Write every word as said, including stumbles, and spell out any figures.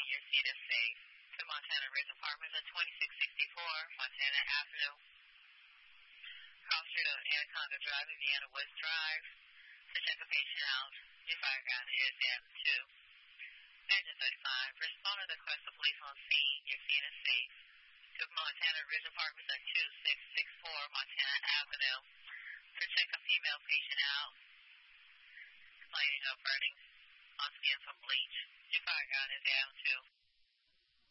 your seat is safe. To Montana Ridge Apartments at twenty-six sixty-four Montana Avenue. Cross Street on Anaconda Drive, Indiana West Drive. To check a patient out, your fire gun is M two. Engine thirty-five, responded to request the police on scene. Your scene is safe. To Montana Ridge Apartments at twenty-six sixty-four Montana Avenue. To check a female patient out, complaining of burning on skin from bleach. Your fire gun is M two.